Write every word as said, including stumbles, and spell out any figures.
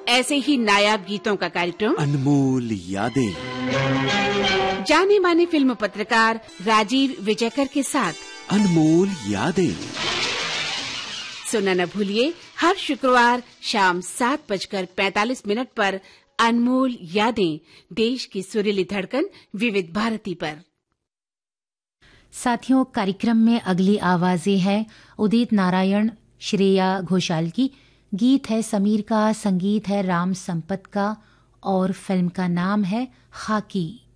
ऐसे ही नायाब गीतों का कार्यक्रम अनमोल यादें, जाने माने फिल्म पत्रकार राजीव विजयकर के साथ अनमोल यादें सुनना न भूलिए हर शुक्रवार शाम सात बजकर पैंतालीस मिनट पर अनमोल यादें, देश की सुरीली धड़कन विविध भारती पर। साथियों, कार्यक्रम में अगली आवाजें हैं उदित नारायण, श्रेया घोषाल की। गीत है समीर का, संगीत है राम संपत का और फिल्म का नाम है खाकी।